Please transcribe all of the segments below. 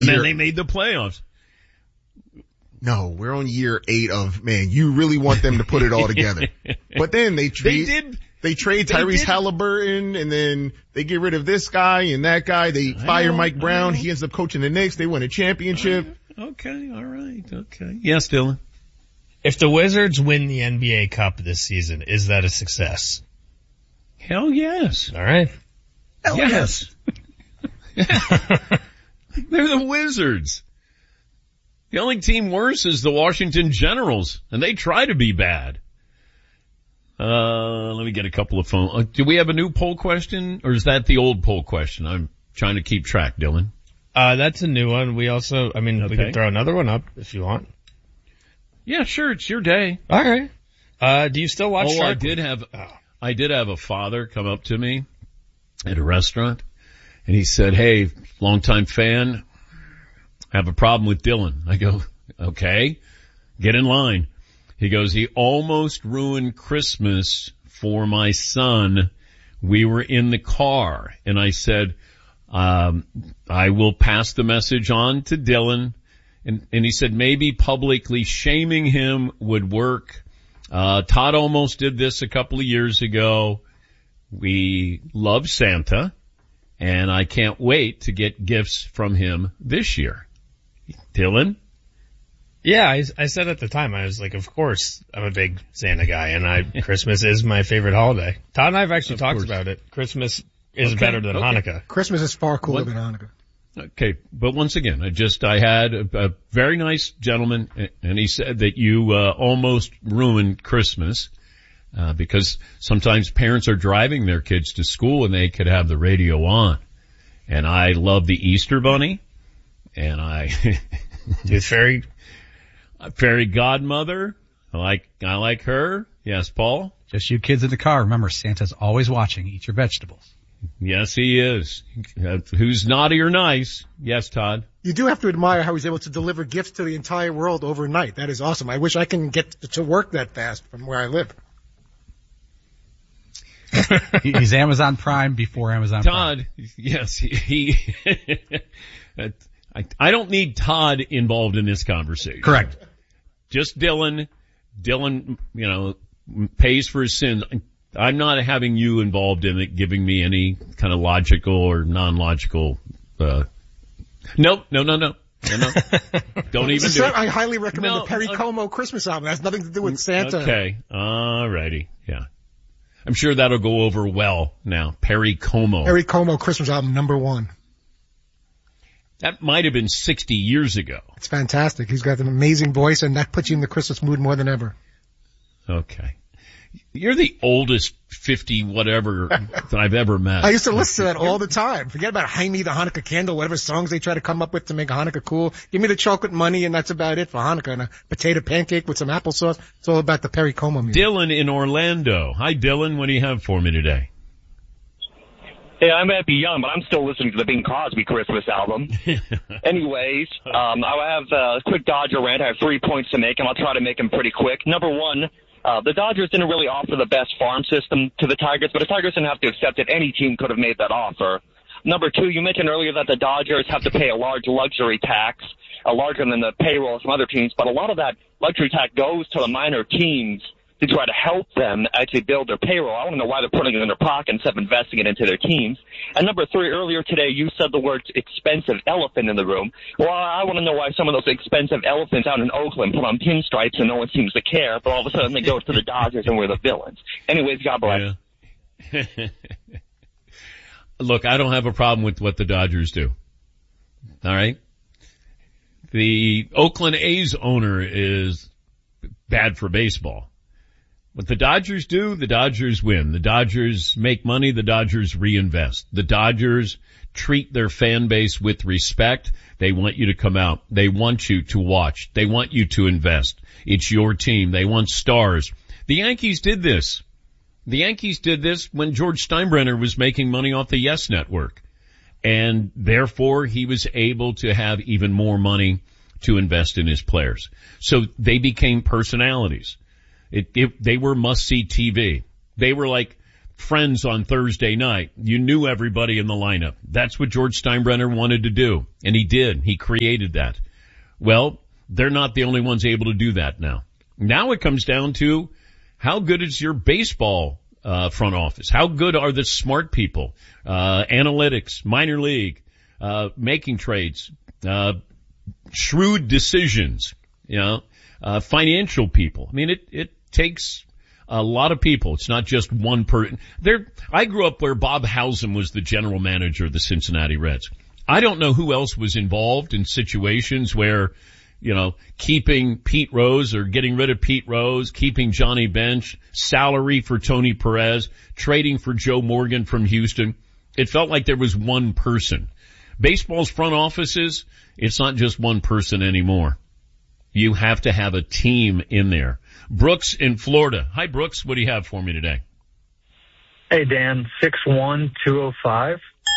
And then they made the playoffs. No, we're on year 8 of, man, you really want them to put it all together. But then they trade Tyrese Halliburton, and then they get rid of this guy and that guy. They fire Mike Brown. He ends up coaching the Knicks. They win a championship. Okay, all right, okay. Yes, Dylan? If the Wizards win the NBA Cup this season, is that a success? Hell yes. All right. Hell yes. They're the Wizards. The only team worse is the Washington Generals, and they try to be bad. Let me get a couple of phone. Do we have a new poll question, or is that the old poll question? I'm trying to keep track, Dylan. That's a new one. We also, we could throw another one up if you want. Yeah, sure. It's your day. All right. Do you still watch Shark Week? I did have a father come up to me at a restaurant, and he said, "Hey, longtime fan, I have a problem with Dylan." I go, "Okay, get in line." He goes, "He almost ruined Christmas for my son. We were in the car." And I said, I will pass the message on to Dylan. And he said maybe publicly shaming him would work. Todd almost did this a couple of years ago. We love Santa, and I can't wait to get gifts from him this year. Dylan? Yeah, I said at the time, I was like, of course, I'm a big Santa guy, and Christmas is my favorite holiday. Todd and I have actually talked about it. Christmas is better than Hanukkah. Christmas is far cooler than Hanukkah. Okay, but once again, I had a very nice gentleman, and he said that you almost ruined Christmas, because sometimes parents are driving their kids to school and they could have the radio on. And I love the Easter Bunny, and Tooth Fairy. Fairy Godmother. I like her. Yes, Paul? Just you kids in the car. Remember, Santa's always watching. Eat your vegetables. Yes, he is. Who's naughty or nice? Yes, Todd? You do have to admire how he's able to deliver gifts to the entire world overnight. That is awesome. I wish I can get to work that fast from where I live. He's Amazon Prime before Amazon Prime. Todd, yes, he I don't need Todd involved in this conversation. Correct. Just Dylan. Dylan, pays for his sins. I'm not having you involved in it, giving me any kind of logical or non-logical, No. Don't even do it. I highly recommend the Perry Como Christmas album. It has nothing to do with Santa. Okay. Alrighty. Yeah. I'm sure that'll go over well now. Perry Como. Perry Como Christmas album #1. That might have been 60 years ago. It's fantastic. He's got an amazing voice, and that puts you in the Christmas mood more than ever. Okay. You're the oldest 50 whatever that I've ever met. I used to listen to that all the time. Forget about Jaime the Hanukkah Candle, whatever songs they try to come up with to make Hanukkah cool. Give me the chocolate money, and that's about it for Hanukkah. And a potato pancake with some applesauce. It's all about the Perry Como music. Dylan in Orlando. Hi, Dylan. What do you have for me today? Hey, I might be young, but I'm still listening to the Bing Crosby Christmas album. Anyways, I have a quick Dodger rant. I have 3 points to make, and I'll try to make them pretty quick. Number one, the Dodgers didn't really offer the best farm system to the Tigers, but the Tigers didn't have to accept it. Any team could have made that offer. Number two, you mentioned earlier that the Dodgers have to pay a large luxury tax, larger than the payroll from other teams, but a lot of that luxury tax goes to the minor teams to try to help them actually build their payroll. I want to know why they're putting it in their pocket instead of investing it into their teams. And number three, earlier today you said the word expensive elephant in the room. Well, I want to know why some of those expensive elephants out in Oakland put on pinstripes and no one seems to care, but all of a sudden they go to the Dodgers and we're the villains. Anyways, God bless. Yeah. Look, I don't have a problem with what the Dodgers do. All right? The Oakland A's owner is bad for baseball. What the Dodgers do, the Dodgers win. The Dodgers make money, the Dodgers reinvest. The Dodgers treat their fan base with respect. They want you to come out. They want you to watch. They want you to invest. It's your team. They want stars. The Yankees did this. The Yankees did this when George Steinbrenner was making money off the Yes Network. And therefore he was able to have even more money to invest in his players. So they became personalities. They were must-see TV. They were like friends on Thursday night. You knew everybody in the lineup. That's what George Steinbrenner wanted to do. And he did. He created that. Well, they're not the only ones able to do that now. Now it comes down to how good is your baseball front office? How good are the smart people? Analytics, minor league, making trades, shrewd decisions, financial people. I mean, it takes a lot of people. It's not just one person. I grew up where Bob Howsam was the general manager of the Cincinnati Reds. I don't know who else was involved in situations where, keeping Pete Rose or getting rid of Pete Rose, keeping Johnny Bench, salary for Tony Perez, trading for Joe Morgan from Houston. It felt like there was one person. Baseball's front offices, it's not just one person anymore. You have to have a team in there. Brooks in Florida. Hi, Brooks. What do you have for me today? Hey, Dan. 61205.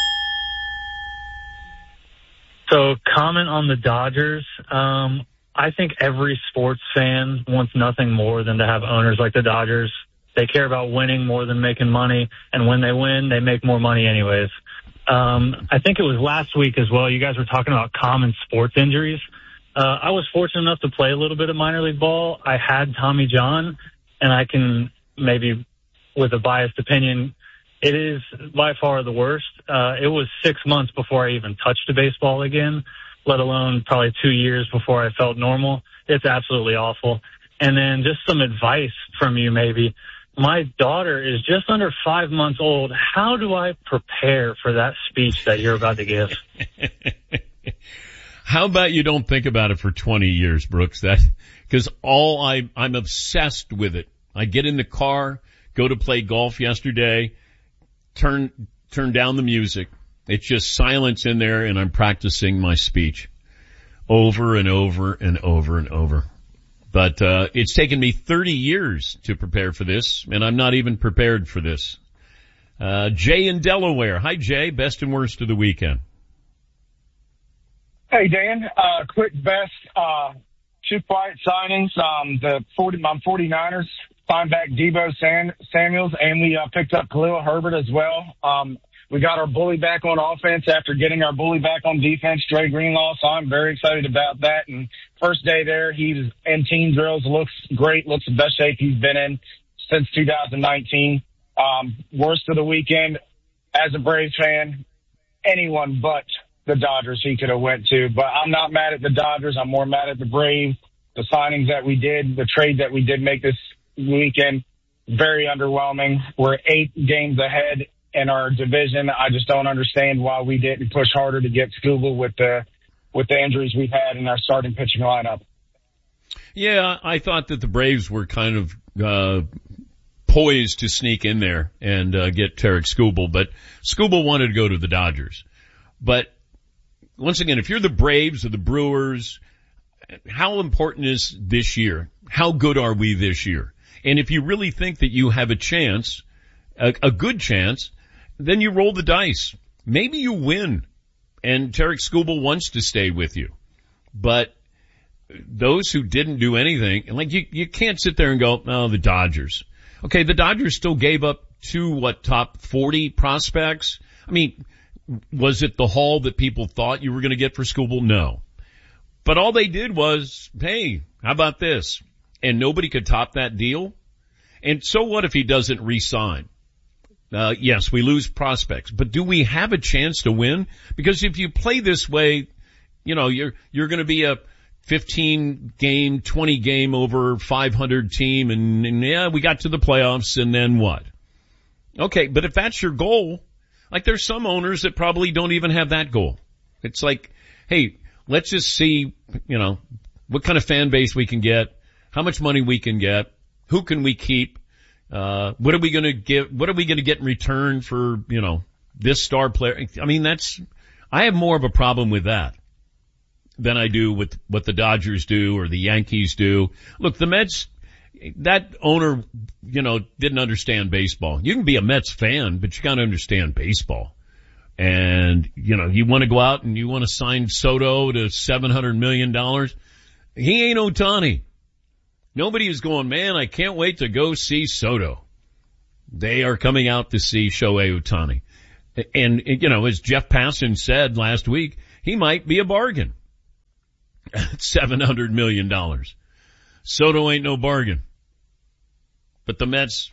So, comment on the Dodgers. I think every sports fan wants nothing more than to have owners like the Dodgers. They care about winning more than making money, and when they win, they make more money anyways. I think it was last week as well. You guys were talking about common sports injuries. I was fortunate enough to play a little bit of minor league ball. I had Tommy John, and I can maybe, with a biased opinion, it is by far the worst. It was 6 months before I even touched a baseball again, let alone probably 2 years before I felt normal. It's absolutely awful. And then just some advice from you maybe. My daughter is just under 5 months old. How do I prepare for that speech that you're about to give? How about you don't think about it for 20 years, Brooks? Because I'm obsessed with it. I get in the car, go to play golf yesterday, turn down the music. It's just silence in there, and I'm practicing my speech over and over and over and over. But it's taken me 30 years to prepare for this, and I'm not even prepared for this. Jay in Delaware. Hi, Jay. Best and worst of the weekend. Hey, Dan. Quick best, two quiet signings. My 49ers signed back Deebo Samuels, and we picked up Khalil Herbert as well. We got our bully back on offense after getting our bully back on defense, Dre Greenlaw, so I'm very excited about that. And first day there, he's in team drills, looks great, looks the best shape he's been in since 2019. Worst of the weekend, as a Braves fan, anyone but the Dodgers he could have went to. But I'm not mad at the Dodgers. I'm more mad at the Braves. The signings that we did, the trade that we did make this weekend, very underwhelming. We're 8 games ahead in our division. I just don't understand why we didn't push harder to get Skubal with the injuries we've had in our starting pitching lineup. Yeah, I thought that the Braves were kind of poised to sneak in there and get Tarek Skubal, but Skubal wanted to go to the Dodgers. But once again, if you're the Braves or the Brewers, how important is this year? How good are we this year? And if you really think that you have a chance, a good chance, then you roll the dice. Maybe you win, and Tarek Skubal wants to stay with you. But those who didn't do anything, like you can't sit there and go, oh, the Dodgers. Okay, the Dodgers still gave up 2, top 40 prospects? I mean, was it the haul that people thought you were going to get for Skubal? No. But all they did was, hey, how about this? And nobody could top that deal. And so what if he doesn't re-sign? Yes, we lose prospects, but do we have a chance to win? Because if you play this way, you're going to be a 15 game, 20 game over 500 team and yeah, we got to the playoffs and then what? Okay, but if that's your goal, like there's some owners that probably don't even have that goal. It's like, hey, let's just see, what kind of fan base we can get, how much money we can get, who can we keep, what are we going to get in return for, this star player? I mean, I have more of a problem with that than I do with what the Dodgers do or the Yankees do. Look, the Mets, that owner, didn't understand baseball. You can be a Mets fan, but you got to understand baseball. And, you want to go out and you want to sign Soto to $700 million. He ain't Ohtani. Nobody is going, man, I can't wait to go see Soto. They are coming out to see Shohei Ohtani. And, as Jeff Passan said last week, he might be a bargain at $700 million. Soto ain't no bargain. But the Mets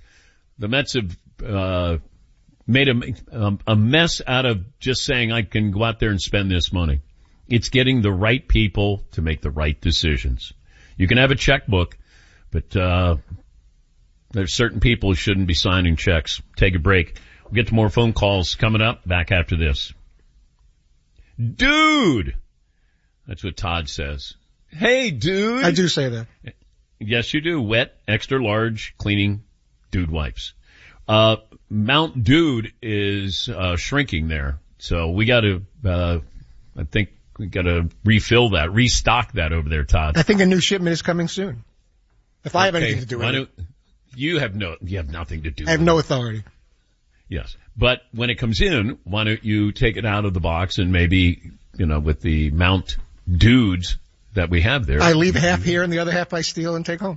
have made a mess out of just saying I can go out there and spend this money. It's getting the right people to make the right decisions. You can have a checkbook, but there's certain people who shouldn't be signing checks. Take a break. We'll get to more phone calls coming up. Back after this. Dude! That's what Todd says. Hey, dude! I do say that. Yes, you do. Wet, extra large, cleaning dude wipes. Mount Dude is shrinking there. So we gotta, I think we gotta restock that over there, Todd. I think a new shipment is coming soon. If I have anything to do with it. You have nothing to do with it. I have no authority. Yes. But when it comes in, why don't you take it out of the box and maybe, with the Mount Dudes that we have there. I leave half here and the other half I steal and take home.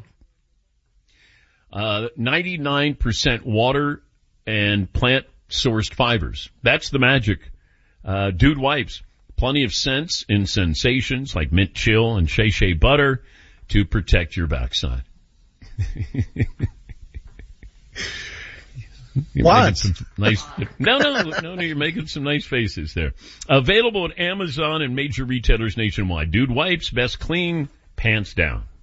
99% water and plant-sourced fibers. That's the magic. Dude wipes. Plenty of scents and sensations like mint chill and shea butter to protect your backside. What? No, you're making some nice faces there. Available at Amazon and major retailers nationwide. Dude wipes, best clean, pants down.